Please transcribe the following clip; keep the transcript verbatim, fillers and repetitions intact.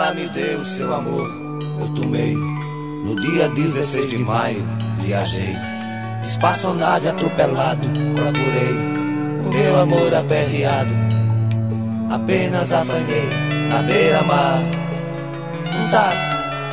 ela me deu seu amor, eu tomei. No dia dezesseis de maio, viajei. Espaçonave atropelado, procurei o meu amor aperreado. Apenas apanhei na beira-mar um táxi